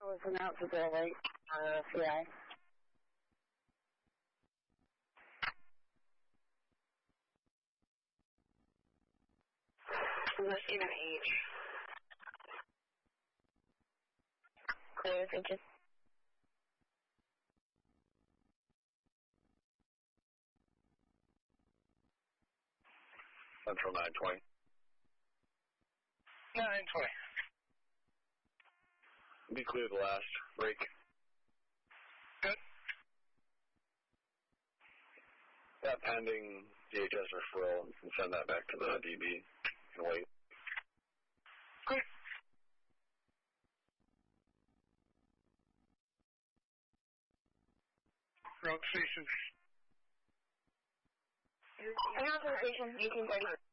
listen out to the late CI. Listing an H. Clear as H's. Central 920. 920. Be clear the last break. Good. That pending DHS referral, you can send that back to the DB and wait. Good. Road station. Authorization 1830.